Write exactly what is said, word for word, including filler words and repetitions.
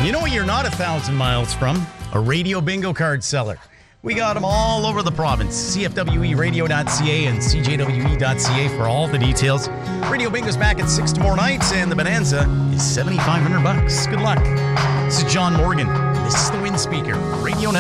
You know what you're not a thousand miles from? A radio bingo card seller. We got them all over the province. C F W E radio dot C A and C J W E dot C A for all the details. Radio Bingo's back at six tomorrow night, and the Bonanza is seventy-five hundred bucks. Good luck. This is John Morgan. This is the Wind Speaker. Radio